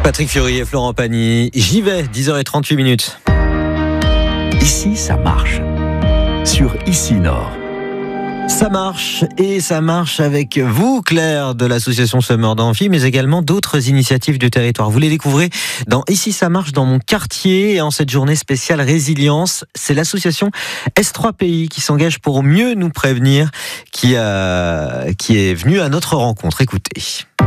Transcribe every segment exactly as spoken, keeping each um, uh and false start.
Patrick Fiori et Florent Pagny, j'y vais, dix heures trente-huit minutes. Ici, ça marche. Sur Ici Nord. Ça marche, et ça marche avec vous, Claire, de l'association Summer d'Amphi, mais également d'autres initiatives du territoire. Vous les découvrez dans Ici ça marche dans mon quartier, et en cette journée spéciale résilience, c'est l'association S trois P I qui s'engage pour mieux nous prévenir, qui, euh, qui est venue à notre rencontre. Écoutez.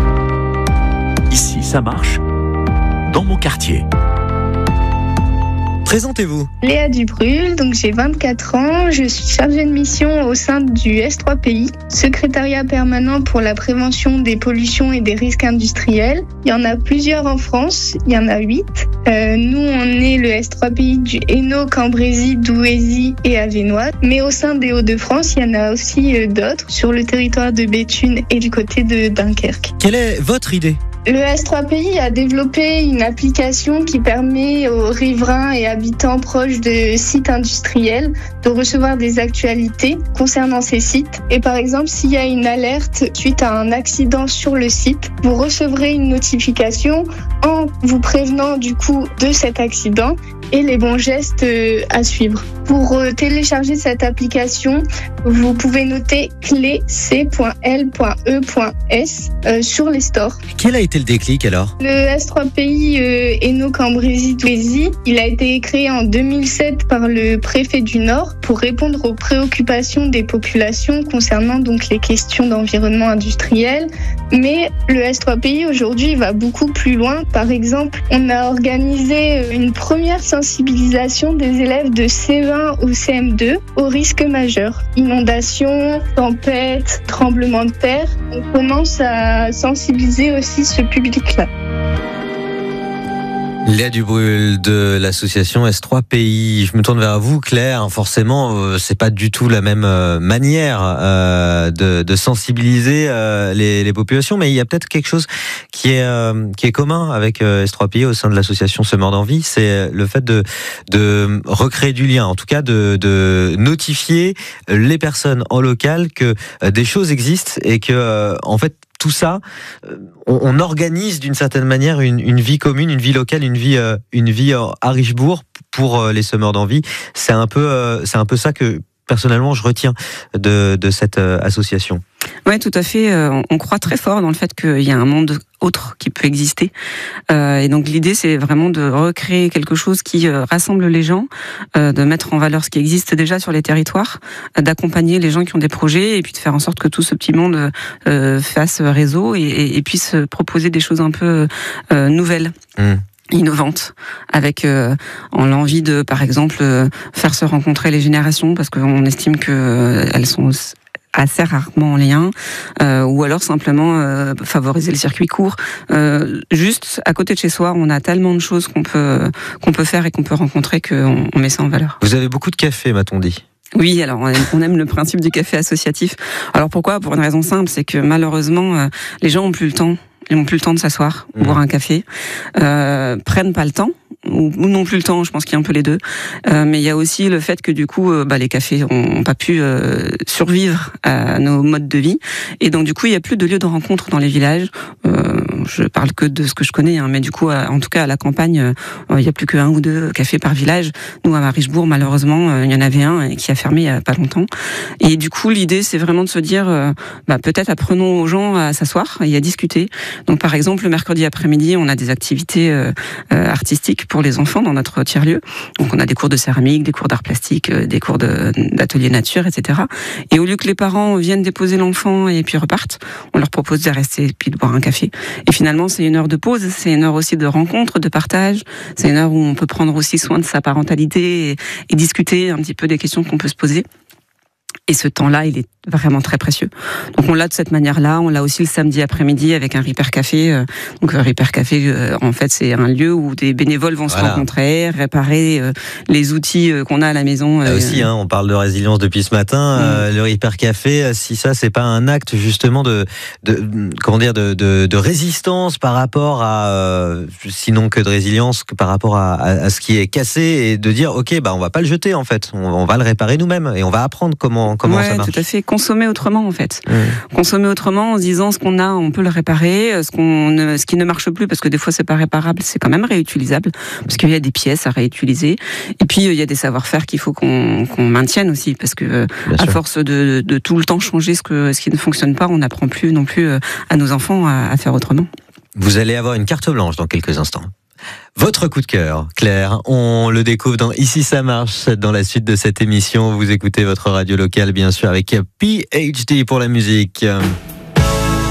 Ici ça marche dans mon quartier. Présentez-vous. Léa Dubrul, donc j'ai vingt-quatre ans, je suis chargée de mission au sein du S trois P I, secrétariat permanent pour la prévention des pollutions et des risques industriels. Il y en a plusieurs en France, il y en a huit. Euh, nous, on est le S trois P I du Hainaut, Cambrésis, Douaisis et Avesnois. Mais au sein des Hauts-de-France, il y en a aussi euh, d'autres sur le territoire de Béthune et du côté de Dunkerque. Quelle est votre idée ? Le S trois P I a développé une application qui permet aux riverains et habitants proches de sites industriels de recevoir des actualités concernant ces sites. Et par exemple, s'il y a une alerte suite à un accident sur le site, vous recevrez une notification en vous prévenant du coup de cet accident et les bons gestes à suivre. Pour télécharger cette application, vous pouvez noter clé c point l point e point s euh, sur les stores. Quel a été le déclic alors ? Le S trois P I euh, Hainaut, Cambrésis, Douaisis, il a été créé en deux mille sept par le préfet du Nord pour répondre aux préoccupations des populations concernant donc les questions d'environnement industriel. Mais le S trois P I aujourd'hui va beaucoup plus loin. Par exemple, on a organisé une première sensibilisation des élèves de C E un au C M deux aux risques majeurs. Inondations, tempêtes, tremblements de terre. On commence à sensibiliser aussi ce public-là. Léa Dubrul de l'association S trois P I. Je me tourne vers vous, Claire. Forcément, euh, c'est pas du tout la même euh, manière euh, de, de sensibiliser euh, les, les populations, mais il y a peut-être quelque chose qui est euh, qui est commun avec euh, S trois P I au sein de l'association Summer d'Envie, c'est le fait de de recréer du lien, en tout cas de de notifier les personnes en local que euh, des choses existent et que euh, en fait tout ça, on, on organise d'une certaine manière une, une vie commune, une vie locale, une vie, euh, une vie à Richebourg pour euh, les Summer d'Envie. C'est un peu, euh, c'est un peu ça que personnellement je retiens de, de cette euh, association. Oui, tout à fait. On croit très fort dans le fait qu'il y a un monde autre qui peut exister. Euh, et donc l'idée, c'est vraiment de recréer quelque chose qui euh, rassemble les gens, euh, de mettre en valeur ce qui existe déjà sur les territoires, euh, d'accompagner les gens qui ont des projets et puis de faire en sorte que tout ce petit monde euh, fasse réseau et, et, et puisse proposer des choses un peu euh, nouvelles. Mmh. Innovantes, avec euh, l'envie de, par exemple, euh, faire se rencontrer les générations, parce qu'on estime que euh, elles sont assez rarement en lien, euh, ou alors simplement euh, favoriser le circuit court. Euh, juste à côté de chez soi, on a tellement de choses qu'on peut qu'on peut faire et qu'on peut rencontrer qu'on on met ça en valeur. Vous avez beaucoup de café, m'a-t-on dit ? Oui, alors on aime, on aime le principe du café associatif. Alors pourquoi ? Pour une raison simple, c'est que malheureusement, euh, les gens ont plus le temps. Ils n'ont plus le temps de s'asseoir, mmh. boire un café, euh, prennent pas le temps, ou, ou non plus le temps, je pense qu'il y a un peu les deux. Euh, mais il y a aussi le fait que du coup, euh, bah, les cafés n'ont pas pu euh, survivre à nos modes de vie. Et donc du coup, il n'y a plus de lieux de rencontre dans les villages. Euh, je parle que de ce que je connais, hein, mais du coup, en tout cas à la campagne, euh, il n'y a plus qu'un ou deux cafés par village. Nous, à Richebourg, malheureusement, euh, il y en avait un qui a fermé il n'y a pas longtemps. Et du coup, l'idée, c'est vraiment de se dire, euh, bah, peut-être apprenons aux gens à s'asseoir et à discuter. Donc par exemple, le mercredi après-midi, on a des activités euh, euh, artistiques pour les enfants dans notre tiers-lieu. Donc on a des cours de céramique, des cours d'art plastique, euh, des cours de, d'atelier nature, et cetera. Et au lieu que les parents viennent déposer l'enfant et puis repartent, on leur propose de rester et puis de boire un café. Et finalement, c'est une heure de pause, c'est une heure aussi de rencontre, de partage. C'est une heure où on peut prendre aussi soin de sa parentalité et, et discuter un petit peu des questions qu'on peut se poser. Et ce temps-là, il est vraiment très précieux. Donc on l'a de cette manière-là. On l'a aussi le samedi après-midi avec un Repair Café. Donc Repair Café, en fait, c'est un lieu où des bénévoles vont voilà. se rencontrer, réparer les outils qu'on a à la maison. Là aussi, hein, on parle de résilience depuis ce matin. Mmh. Euh, le Repair Café, si ça, c'est pas un acte justement de, de comment dire, de, de, de résistance par rapport à, euh, sinon que de résilience, que par rapport à, à, à ce qui est cassé et de dire, ok, bah on va pas le jeter en fait, on, on va le réparer nous-mêmes et on va apprendre comment comment ouais, ça marche? Tout à fait. Consommer autrement, en fait. Mmh. Consommer autrement en se disant ce qu'on a, on peut le réparer. Ce, qu'on ne, ce qui ne marche plus, parce que des fois, c'est pas réparable, c'est quand même réutilisable. Parce qu'il y a des pièces à réutiliser. Et puis, il y a des savoir-faire qu'il faut qu'on, qu'on maintienne aussi. Parce que, Bien à sûr. force de, de tout le temps changer ce, que, ce qui ne fonctionne pas, on n'apprend plus non plus à nos enfants à, à faire autrement. Vous allez avoir une carte blanche dans quelques instants. Votre coup de cœur, Claire, on le découvre dans Ici ça marche, dans la suite de cette émission. Vous écoutez votre radio locale, bien sûr, avec P H D pour la musique.